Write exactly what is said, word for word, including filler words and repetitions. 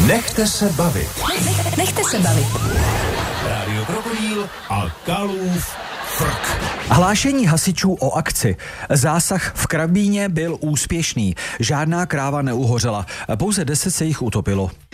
Nechte se bavit. Nech, nechte se bavit. Rádio Krokodýl a Kalův frk. Hlášení hasičů o akci. Zásah v Krabíně byl úspěšný. Žádná kráva neuhořela. Pouze deset se jich utopilo.